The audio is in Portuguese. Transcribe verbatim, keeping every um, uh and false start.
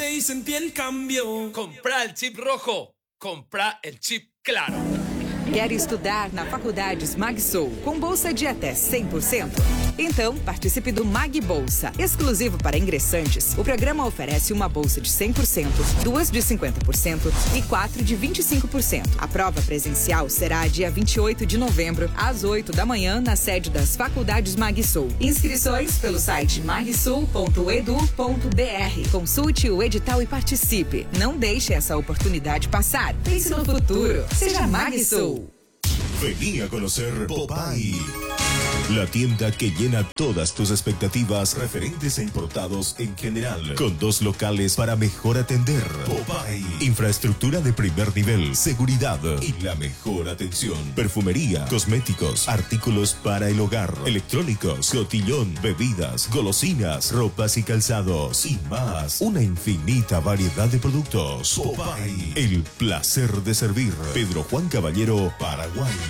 fuerte y sentí el cambio. Comprá el chip rojo. Comprá el chip claro. Quer estudar na Faculdade MagSul com bolsa de até cem por cento? Então, participe do Mag Bolsa. Exclusivo para ingressantes, o programa oferece uma bolsa de cem por cento, duas de cinquenta por cento e quatro de vinte e cinco por cento. A prova presencial será dia vinte e oito de novembro, às oito da manhã, na sede das Faculdades MagSul. Inscrições pelo site magsul ponto edu ponto br. Consulte o edital e participe. Não deixe essa oportunidade passar. Pense no futuro. Seja MagSul. Vení a conocer Popeye, la tienda que llena todas tus expectativas referentes a importados en general, con dos locales para mejor atender. Popeye, infraestructura de primer nivel, seguridad y la mejor atención. Perfumería, cosméticos, artículos para el hogar, electrónicos, cotillón, bebidas, golosinas, ropas y calzados y más. Una infinita variedad de productos. Popeye, el placer de servir. Pedro Juan Caballero, Paraguay.